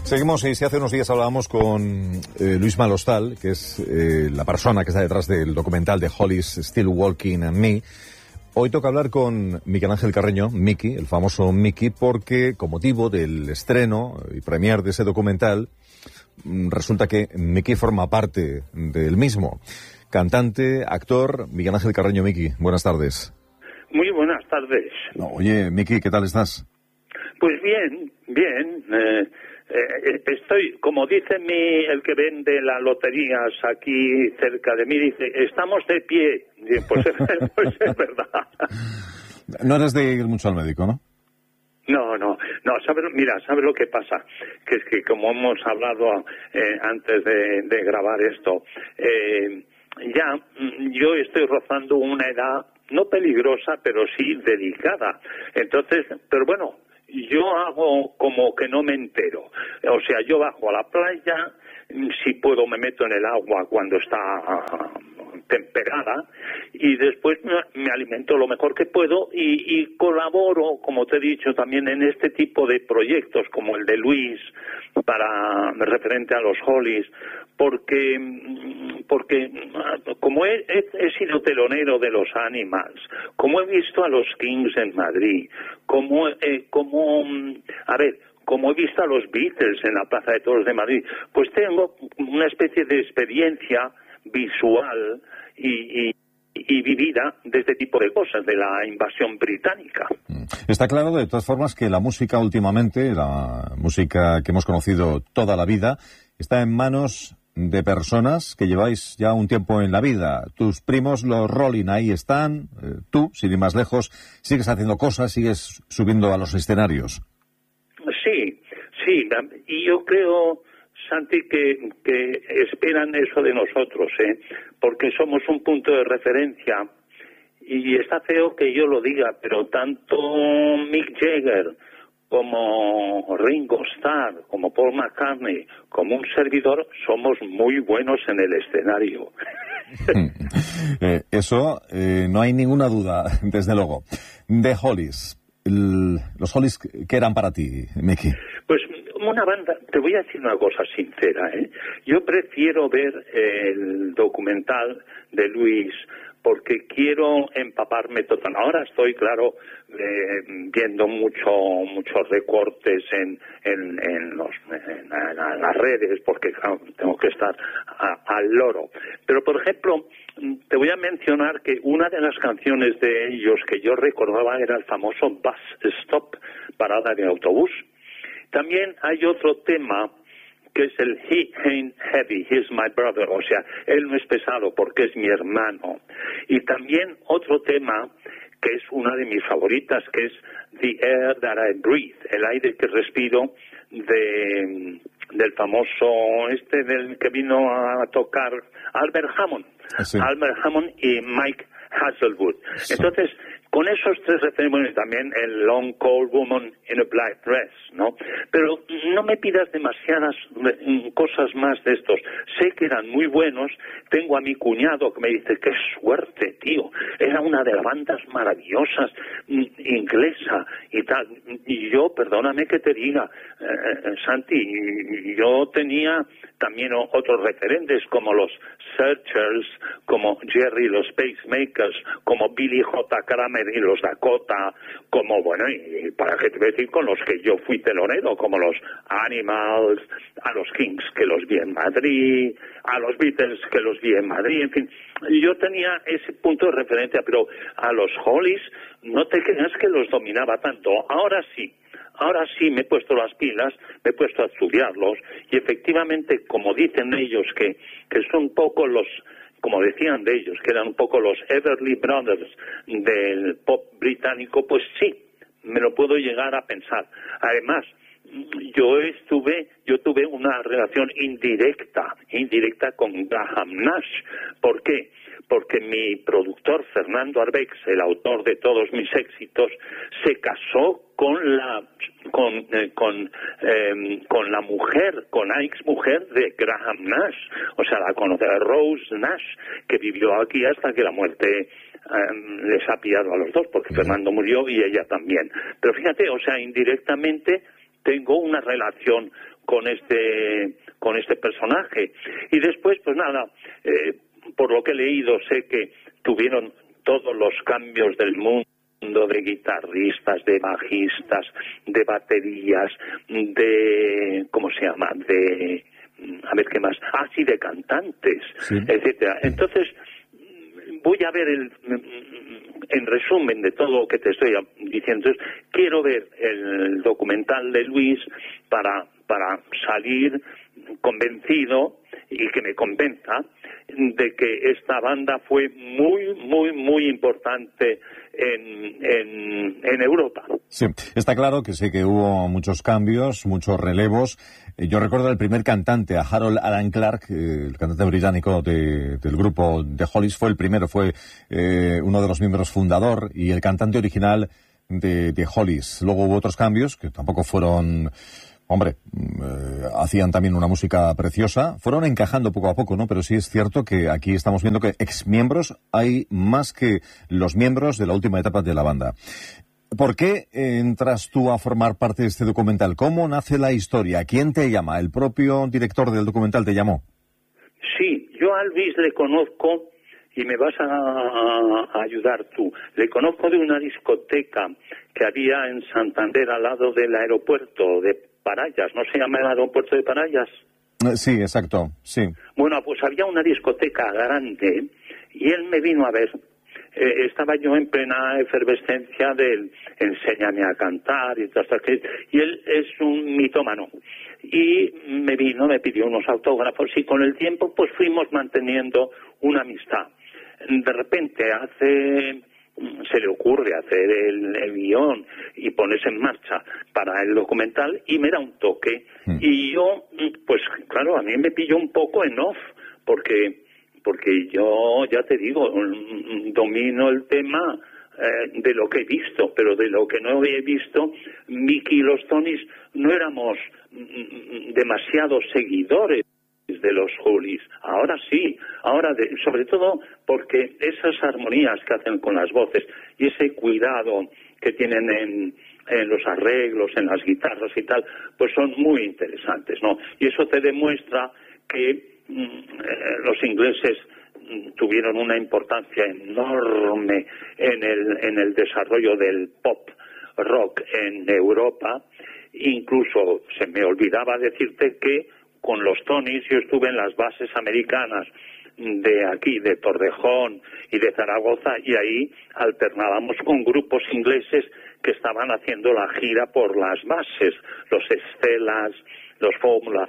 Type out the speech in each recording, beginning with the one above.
Seguimos, y si hace unos días hablábamos con Luis Malostal, que es la persona que está detrás del documental de Holly's Still Walking and Me. Hoy toca hablar con Miguel Ángel Carreño, Miki, el famoso Miki, porque con motivo del estreno y premier de ese documental, resulta que Miki forma parte del mismo. Cantante, actor, Miguel Ángel Carreño. Miki, buenas tardes. Muy buenas tardes. Oye, Miki, ¿qué tal estás? Pues bien. Estoy, como dice el que vende las loterías aquí cerca de mí, dice, estamos de pie. Pues es verdad. No eres de ir mucho al médico, ¿no? No, ¿sabes lo que pasa? Que es que como hemos hablado antes de grabar esto, ya yo estoy rozando una edad no peligrosa, pero sí delicada. Entonces, pero bueno, yo hago como que no me entero. O sea, yo bajo a la playa, si puedo me meto en el agua cuando está temperada, y después me alimento lo mejor que puedo y colaboro, como te he dicho, también en este tipo de proyectos como el de Luis, referente a los Hollies, porque como he sido telonero de los Animals, como he visto a los Kings en Madrid, como he visto a los Beatles en la Plaza de Toros de Madrid, pues tengo una especie de experiencia visual y vivida de este tipo de cosas, de la invasión británica. Está claro, de todas formas, que la música últimamente, la música que hemos conocido toda la vida, está en manos de personas que lleváis ya un tiempo en la vida. Tus primos, los Rolling, ahí están. Tú, sin ir más lejos, sigues haciendo cosas, sigues subiendo a los escenarios. Sí, y yo creo, Santi, que esperan eso de nosotros, porque somos un punto de referencia, y está feo que yo lo diga, pero tanto Mick Jagger como Ringo Starr, como Paul McCartney, como un servidor, somos muy buenos en el escenario. Eso no hay ninguna duda, desde luego. De Hollies, los Hollies, ¿qué eran para ti, Miki? Pues una banda, te voy a decir una cosa sincera, yo prefiero ver el documental de Luis porque quiero empaparme total. Ahora estoy, claro, viendo muchos recortes en las redes, porque claro, tengo que estar al loro. Pero, por ejemplo, te voy a mencionar que una de las canciones de ellos que yo recordaba era el famoso Bus Stop, parada de autobús. También hay otro tema que es el He Ain't Heavy, He's My Brother, o sea, él no es pesado porque es mi hermano. Y también otro tema que es una de mis favoritas, que es The Air That I Breathe, el aire que respiro, del famoso del que vino a tocar Albert Hammond, sí. Albert Hammond y Mike Hasselwood. Sí. Entonces, con esos tres referentes, también el Long Cold Woman in a Black Dress, ¿no? Pero no me pidas demasiadas cosas más de estos. Sé que eran muy buenos. Tengo a mi cuñado que me dice, qué suerte, tío. Era una de las bandas maravillosas, inglesa y tal. Y yo, perdóname que te diga, Santi, yo tenía también otros referentes como los Searchers, como Jerry los Pacemakers, como Billy J. Kramer y los Dakota, como, bueno, y para qué te voy a decir, con los que yo fui telonero, como los Animals, a los Kings que los vi en Madrid, a los Beatles que los vi en Madrid, en fin. Yo tenía ese punto de referencia, pero a los Hollies no te creas que los dominaba tanto. Ahora sí me he puesto las pilas, me he puesto a estudiarlos, y efectivamente, como dicen ellos, que son un poco como decían de ellos, que eran un poco los Everly Brothers del pop británico, pues sí, me lo puedo llegar a pensar. Además, yo tuve una relación indirecta con Graham Nash. ¿Por qué? Porque mi productor, Fernando Arbex, el autor de todos mis éxitos, se casó con la mujer, con la ex mujer de Graham Nash, o sea, la conocida Rose Nash, que vivió aquí hasta que la muerte les ha pillado a los dos, porque Fernando murió y ella también. Pero fíjate, o sea, indirectamente tengo una relación con este personaje. Y después, pues nada, por lo que he leído, sé que tuvieron todos los cambios del mundo, de guitarristas, de bajistas, de baterías, de, ¿cómo se llama?, de, a ver qué más, sí, de cantantes, sí, etcétera. Entonces, voy a ver en resumen de todo lo que te estoy diciendo. Entonces, quiero ver el documental de Luis para salir convencido y que me convenza de que esta banda fue muy, muy, muy importante en Europa. Sí, está claro que sí que hubo muchos cambios, muchos relevos. Yo recuerdo el primer cantante, a Harold Alan Clark, el cantante británico del grupo The Hollies, fue el primero, fue uno de los miembros fundador y el cantante original de Hollies. Luego hubo otros cambios que tampoco fueron... Hombre, hacían también una música preciosa. Fueron encajando poco a poco, ¿no? Pero sí es cierto que aquí estamos viendo que exmiembros hay más que los miembros de la última etapa de la banda. ¿Por qué entras tú a formar parte de este documental? ¿Cómo nace la historia? ¿Quién te llama? ¿El propio director del documental te llamó? Sí, yo a Luis le conozco y me vas a ayudar tú. Le conozco de una discoteca que había en Santander al lado del aeropuerto de Parayas, ¿no se llama el aeropuerto de Parayas? Sí, exacto, sí. Bueno, pues había una discoteca grande y él me vino a ver. Estaba yo en plena efervescencia del enséñame a cantar y todas estas cosas. Y él es un mitómano. Y me vino, me pidió unos autógrafos y con el tiempo pues fuimos manteniendo una amistad. De repente se le ocurre hacer el guión y ponerse en marcha para el documental y me da un toque. Y yo, pues claro, a mí me pilló un poco en off, porque yo, ya te digo, domino el tema de lo que he visto, pero de lo que no he visto, Mickey y los Tonys no éramos demasiados seguidores de los Hollies. Ahora sí, sobre todo porque esas armonías que hacen con las voces y ese cuidado que tienen en los arreglos, en las guitarras y tal, pues son muy interesantes, ¿no? Y eso te demuestra que los ingleses tuvieron una importancia enorme en el desarrollo del pop rock en Europa. Incluso se me olvidaba decirte que con los Tonys yo estuve en las bases americanas de aquí, de Torrejón y de Zaragoza, y ahí alternábamos con grupos ingleses que estaban haciendo la gira por las bases, los Estelas, los Formula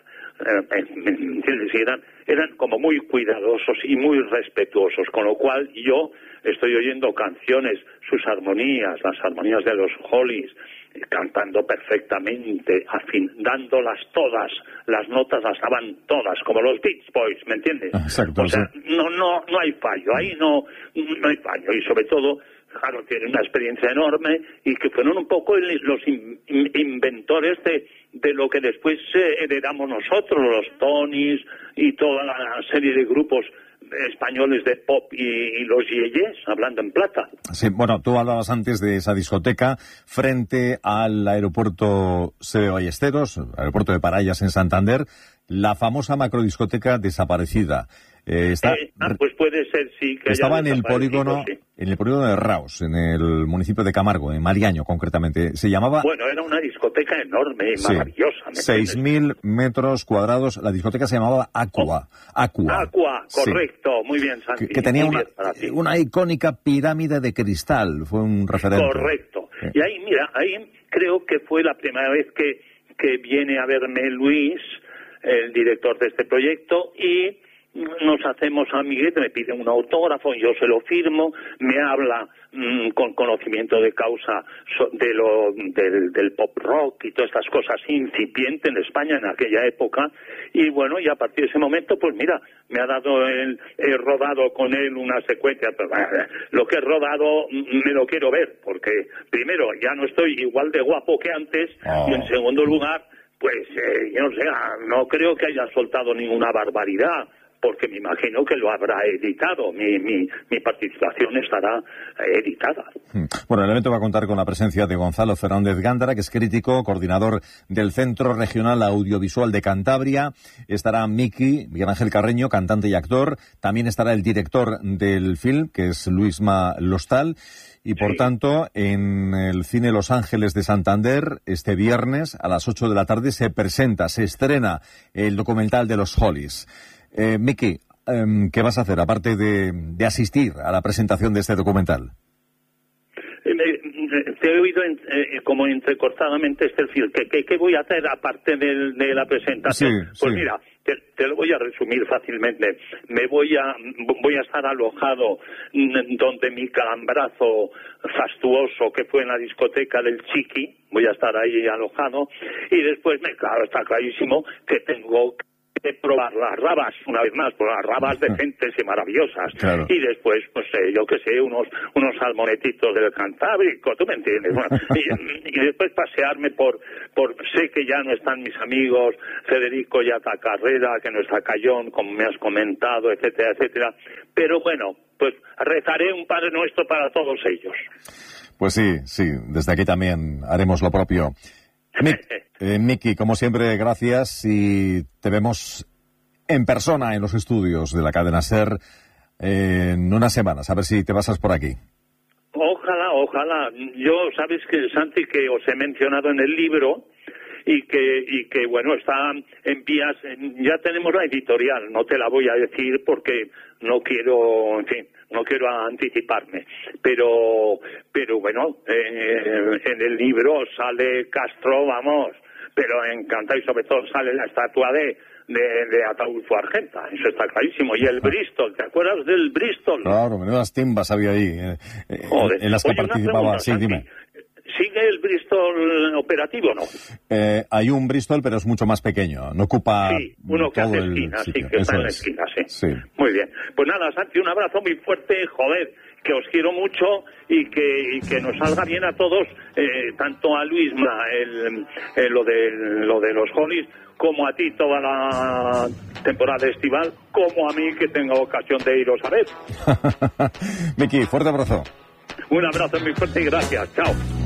5, eran como muy cuidadosos y muy respetuosos, con lo cual yo estoy oyendo canciones, sus armonías, las armonías de los Hollies, cantando perfectamente, dándolas todas, las notas las daban todas, como los Beach Boys, ¿me entiendes? Exacto, o sea, no hay fallo, ahí no hay fallo, y sobre todo, claro, tienen una experiencia enorme y que fueron un poco los inventores de lo que después heredamos nosotros, los Tonys y toda la serie de grupos españoles de pop y los Yeyes, hablando en plata. Sí, bueno, tú hablabas antes de esa discoteca frente al aeropuerto Seve Ballesteros, aeropuerto de Parayas en Santander, la famosa macrodiscoteca desaparecida. Pues puede ser, sí. Que estaba en el polígono, sí. En el polígono de Raos, en el municipio de Camargo, en Mariaño concretamente. Se llamaba... Bueno, era una discoteca enorme y maravillosa. 6.000 metros cuadrados. La discoteca se llamaba Aqua. Aqua, correcto. Sí. Muy bien, Santi. Que tenía una icónica pirámide de cristal. Fue un referente. Correcto. Y ahí, mira, ahí creo que fue la primera vez que viene a verme Luis, el director de este proyecto, y nos hacemos amiguetes, me pide un autógrafo, yo se lo firmo, me habla con conocimiento de causa del pop rock y todas estas cosas incipientes en España en aquella época, y bueno, y a partir de ese momento, pues mira, me ha dado he rodado con él una secuencia, pero lo que he rodado me lo quiero ver, porque primero ya no estoy igual de guapo que antes, y en segundo lugar, pues yo no sé, no creo que haya soltado ninguna barbaridad porque me imagino que lo habrá editado. Mi participación estará editada. Bueno, el evento va a contar con la presencia de Gonzalo Fernández Gándara, que es crítico, coordinador del Centro Regional Audiovisual de Cantabria. Estará Miki, Miguel Ángel Carreño, cantante y actor. También estará el director del film, que es Luisma Lostal. Y, por tanto, en el Cine Los Ángeles de Santander, este viernes, a las 8 de la tarde, se estrena el documental de los Hollies. Miki, ¿qué vas a hacer, aparte de asistir a la presentación de este documental? Te he oído como entrecortadamente este film. ¿Qué voy a hacer aparte de la presentación? Sí, pues mira, te lo voy a resumir fácilmente. Voy a estar alojado donde mi calambrazo fastuoso que fue en la discoteca del Chiqui, voy a estar ahí alojado, y después, claro, está clarísimo que tengo que probar las rabas, una vez más, por las rabas decentes y maravillosas. Claro. Y después, pues yo qué sé, unos salmonetitos del Cantábrico, tú me entiendes. Bueno, y después pasearme por sé que ya no están mis amigos Federico Yata Carrera, que no está Cayón, como me has comentado, etcétera, etcétera. Pero bueno, pues rezaré un Padre Nuestro para todos ellos. Pues sí, desde aquí también haremos lo propio. Miki, como siempre, gracias, y te vemos en persona en los estudios de la cadena SER en unas semanas, a ver si te pasas por aquí. Ojalá. Yo, sabes que, Santi, que os he mencionado en el libro y que bueno, está en vías, ya tenemos la editorial, no te la voy a decir porque no quiero, en fin, no quiero anticiparme, pero bueno, en el libro sale Castro, vamos, pero encantado, y sobre todo sale la estatua de Ataulfo Argenta, eso está clarísimo. Y el Bristol, ¿te acuerdas del Bristol? Claro, menudas timbas había ahí, en las que participaba. Sí, dime. ¿Sigue el Bristol operativo o no? Hay un Bristol, pero es mucho más pequeño, no ocupa uno que todo hace el esquina, sí, sitio. que está Eso en la es. esquina, Sí. Muy bien. Pues nada, Santi, un abrazo muy fuerte, joder, que os quiero mucho y que nos salga bien a todos, tanto a Luisma, lo de los Hollies, como a ti toda la temporada estival, como a mí que tenga ocasión de iros a ver. Miki, fuerte abrazo. Un abrazo muy fuerte y gracias. Chao.